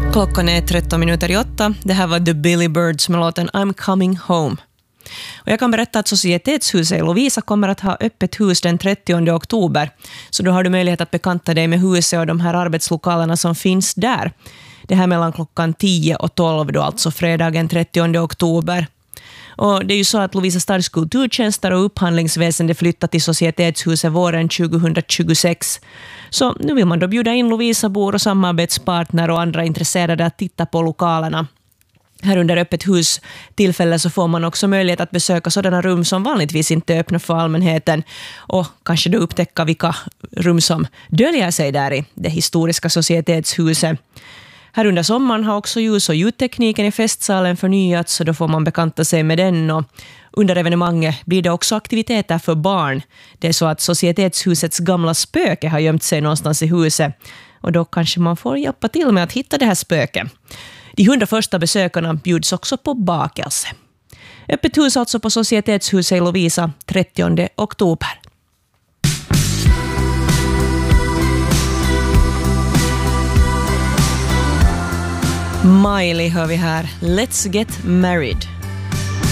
Klockan är 13:08. Det här var The Billy Birds med låten I'm Coming Home. Och jag kan berätta att Societetshuset i Lovisa kommer att ha öppet hus den 30 oktober. Så då har du möjlighet att bekanta dig med huset och de här arbetslokalerna som finns där. Det här mellan klockan 10 och 12 då, alltså fredagen 30 oktober. Och det är ju så att Lovisa stads kulturtjänster och upphandlingsväsende flyttat till Societetshuset våren 2026. Så nu vill man då bjuda in Lovisabor och samarbetspartner och andra intresserade att titta på lokalerna. Här under öppet hus tillfälle så får man också möjlighet att besöka sådana rum som vanligtvis inte är öppna för allmänheten och kanske då upptäcka vilka rum som döljer sig där i det historiska Societetshuset. Här under sommaren har också ljus- och ljudtekniken i festsalen förnyats, så då får man bekanta sig med den. Och under evenemanget blir det också aktiviteter för barn. Det är så att Societetshusets gamla spöke har gömt sig någonstans i huset. Och då kanske man får hjälpa till med att hitta det här spöket. De 100 första besökarna bjuds också på bakelse. Öppet hus alltså på Societetshuset i Lovisa 30 oktober. Miley hör vi här. Let's get married.